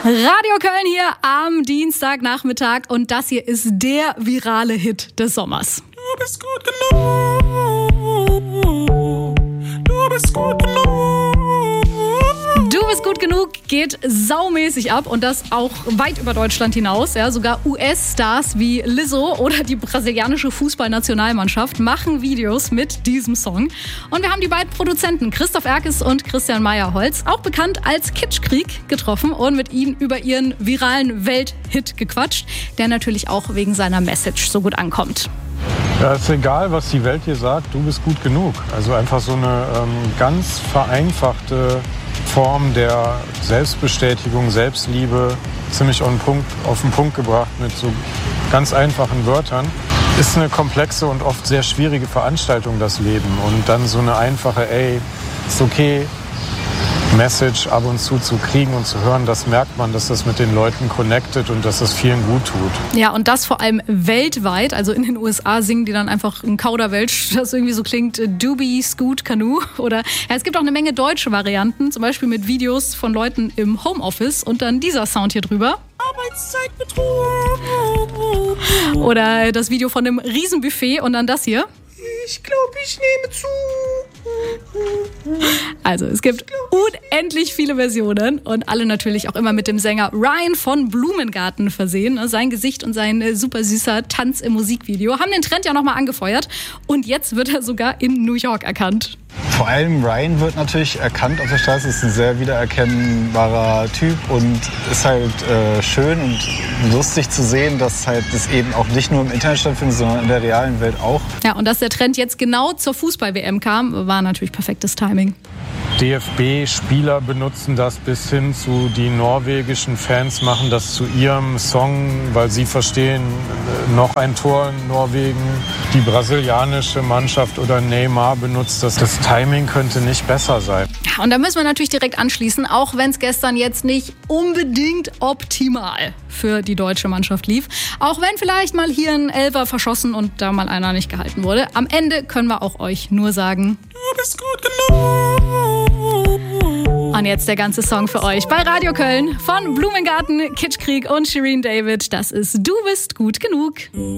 Radio Köln hier am Dienstagnachmittag und das hier ist der virale Hit des Sommers. Du bist gut genug. Du bist gut genug. Du bist gut genug geht saumäßig ab und das auch weit über Deutschland hinaus. Ja, sogar US-Stars wie Lizzo oder die brasilianische Fußballnationalmannschaft machen Videos mit diesem Song. Und wir haben die beiden Produzenten Christoph Erkes und Christian Meyerholz, auch bekannt als Kitschkrieg, getroffen und mit ihnen über ihren viralen Welthit gequatscht, der natürlich auch wegen seiner Message so gut ankommt. Ja, ist egal, was die Welt hier sagt, du bist gut genug. Also einfach so eine ganz vereinfachte Form der Selbstbestätigung, Selbstliebe, ziemlich auf den Punkt gebracht mit so ganz einfachen Wörtern. Ist eine komplexe und oft sehr schwierige Veranstaltung, das Leben. Und dann so eine einfache, ist okay, Message ab und zu kriegen und zu hören, das merkt man, dass das mit den Leuten connectet und dass das vielen gut tut. Ja, und das vor allem weltweit. Also in den USA singen die dann einfach ein Kauderwelsch, das irgendwie so klingt, Doobie Scoot Canoe. Oder es gibt auch eine Menge deutsche Varianten, zum Beispiel mit Videos von Leuten im Homeoffice und dann dieser Sound hier drüber. Arbeitszeitbetrug. Oder das Video von einem Riesenbuffet und dann das hier. Ich glaube, ich nehme zu. Also es gibt unendlich viele Versionen und alle natürlich auch immer mit dem Sänger Ryan von Blumengarten versehen. Sein Gesicht und sein super süßer Tanz im Musikvideo haben den Trend ja nochmal angefeuert und jetzt wird er sogar in New York erkannt. Vor allem Ryan wird natürlich erkannt auf der Straße, ist ein sehr wiedererkennbarer Typ und ist halt schön und lustig zu sehen, dass halt das eben auch nicht nur im Internet stattfindet, sondern in der realen Welt auch. Ja, und dass der Trend jetzt genau zur Fußball-WM kam, war natürlich perfektes Timing. DFB-Spieler benutzen das bis hin zu die norwegischen Fans machen das zu ihrem Song, weil sie verstehen, noch ein Tor in Norwegen. Die brasilianische Mannschaft oder Neymar benutzt das. Das Timing könnte nicht besser sein. Ja, und da müssen wir natürlich direkt anschließen, auch wenn es gestern jetzt nicht unbedingt optimal für die deutsche Mannschaft lief. Auch wenn vielleicht mal hier ein Elfer verschossen und da mal einer nicht gehalten wurde. Am Ende können wir auch euch nur sagen, Du bist gut genug. und jetzt der ganze Song für euch bei Radio Köln von Blumengarten, Kitschkrieg und Shireen David. Das ist Du bist gut genug.